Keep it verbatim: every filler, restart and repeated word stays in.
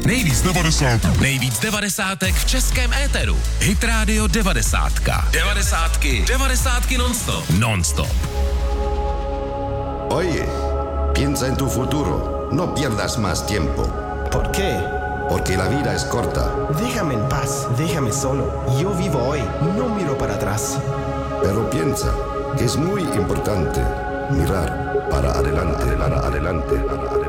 Nejvíc devadesátek. Nejvíc devadesátek v českém éteru. Hit Radio devadesátka. Devadesátky. Devadesátky non-stop. Non-stop. Oye, piensa en tu futuro. No pierdas más tiempo. ¿Por qué? Porque la vida es corta. Déjame en paz, déjame solo. Yo vivo hoy, no miro para atrás. Pero piensa que es muy importante mirar para adelante, para adelante, para adelante.